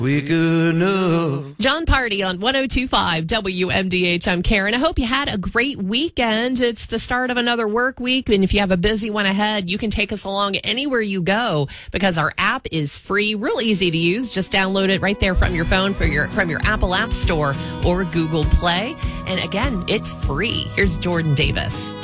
Quick enough. John Party on 102.5 WMDH. I'm Karen. I hope you had a great weekend. It's the start of another work week, and if you have a busy one ahead, you can take us along anywhere you go because our app is free, real easy to use. Just download it right there from your phone from your Apple App Store or Google Play. And again, it's free. Here's Jordan Davis.